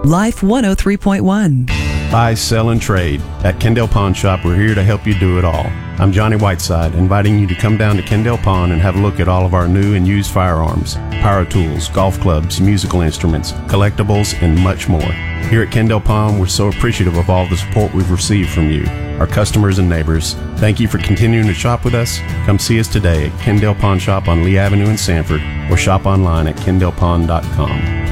Life 103.1. Buy, sell, and trade. At Kendall Pawn Shop, we're here to help you do it all. I'm Johnny Whiteside, inviting you to come down to Kendall Pawn and have a look at all of our new and used firearms, power tools, golf clubs, musical instruments, collectibles, and much more. Here at Kendall Pawn, we're so appreciative of all the support we've received from you, our customers and neighbors. Thank you for continuing to shop with us. Come see us today at Kendall Pawn Shop on Lee Avenue in Sanford, or shop online at kendallpawn.com.